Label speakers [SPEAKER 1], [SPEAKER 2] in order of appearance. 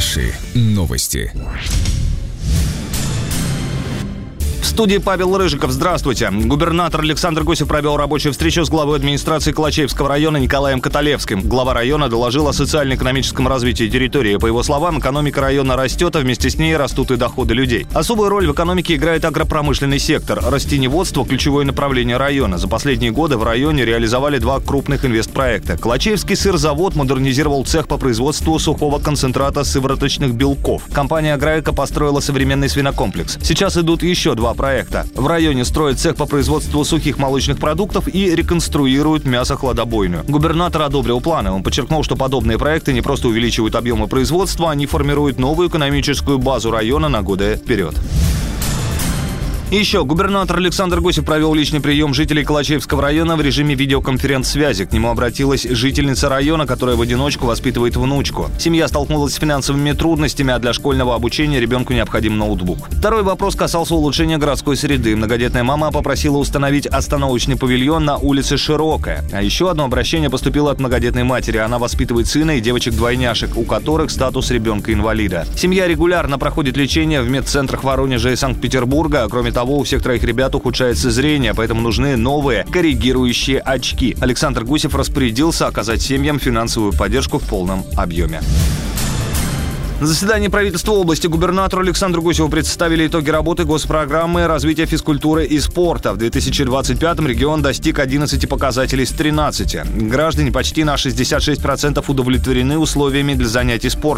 [SPEAKER 1] Наши новости.
[SPEAKER 2] В студии Павел Рыжиков. Здравствуйте. Губернатор Александр Гусев провел рабочую встречу с главой администрации Калачеевского района Николаем Каталевским. Глава района доложил о социально-экономическом развитии территории. По его словам, экономика района растет, а вместе с ней растут и доходы людей. Особую роль в экономике играет агропромышленный сектор. Растениеводство – ключевое направление района. За последние годы в районе реализовали 2 крупных инвестпроекта. Калачеевский сырзавод модернизировал цех по производству сухого концентрата сывороточных белков. Компания «Аграэко» построила современный свинокомплекс. Сейчас идут еще 2 проекта. В районе строят цех по производству сухих молочных продуктов и реконструируют мясохладобойню. Губернатор одобрил планы. Он подчеркнул, что подобные проекты не просто увеличивают объемы производства, они формируют новую экономическую базу района на годы вперед. И еще губернатор Александр Гусев провел личный прием жителей Калачеевского района в режиме видеоконференц-связи. К нему обратилась жительница района, которая в одиночку воспитывает внучку. Семья столкнулась с финансовыми трудностями, а для школьного обучения ребенку необходим ноутбук. Второй вопрос касался улучшения городской среды. Многодетная мама попросила установить остановочный павильон на улице Широкая. А еще одно обращение поступило от многодетной матери. Она воспитывает сына и девочек-двойняшек, у которых статус ребенка-инвалида. Семья регулярно проходит лечение в медцентрах Воронежа и Санкт-Петербурга. Кроме того, у всех 3 ребят ухудшается зрение, поэтому нужны новые коррегирующие очки. Александр Гусев распорядился оказать семьям финансовую поддержку в полном объеме. На заседании правительства области губернатору Александру Гусеву представили итоги работы госпрограммы развития физкультуры и спорта. В 2025-м регион достиг 11 показателей с 13. Граждане почти на 66% удовлетворены условиями для занятий спортом.